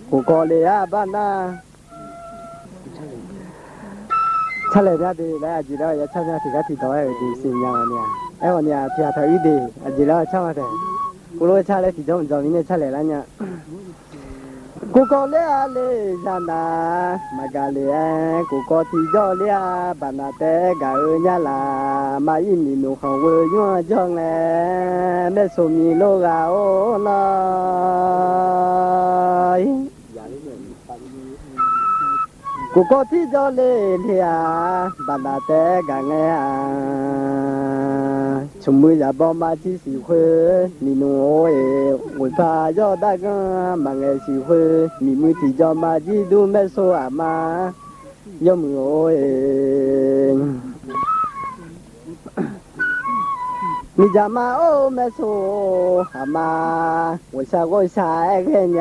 cô có lẽ bạn na chắc là ra thì lại chỉ đó chắc là thì cái thì đó là thì xin nhau nè em còn nhà thì thấy đi chỉ đó chắc là thế cô nói chắc là thì trong trong này chắc là nha cô có lẽ ra na mà cái lẽ cô có thì cho lẽ bạn na té cái nhà là mà im mình nó không vừa nhua trong này để số mình lo gạo nó cô có thì cho lên thì bạn đã té cả nghe chúng mới là bao mà chỉ喜欢你nói我怕要大个嘛个喜欢你们提着嘛几都没说啊嘛有没有你家嘛哦没说啊嘛我下个下个